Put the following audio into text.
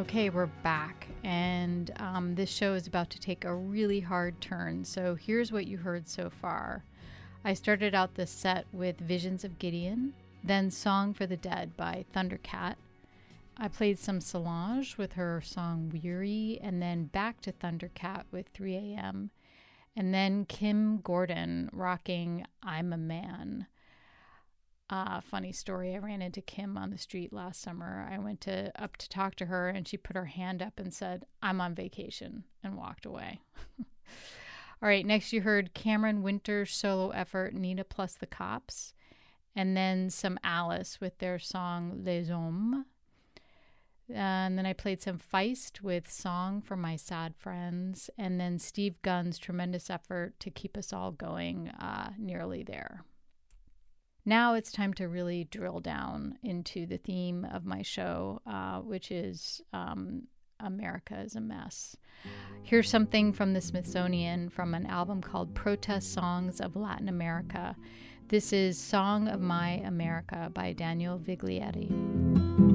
Okay, we're back, and this show is about to take a really hard turn. So here's what you heard so far. I started out this set with Visions of Gideon, then Song for the Dead by Thundercat. I played some Solange with her song Weary, and then back to Thundercat with 3 a.m., and then Kim Gordon rocking I'm a Man. Funny story, I ran into Kim on the street last summer. I went up to talk to her, and she put her hand up and said, "I'm on vacation," and walked away. All right, next you heard Cameron Winter's solo effort, Nina plus the Cops, and then some Alice with their song Les Hommes. And then I played some Feist with Song for My Sad Friends, and then Steve Gunn's tremendous effort to keep us all going, Nearly There. Now it's time to really drill down into the theme of my show, which is America is a Mess. Here's something from the Smithsonian from an album called Protest Songs of Latin America. This is Song of My America by Daniel Viglietti.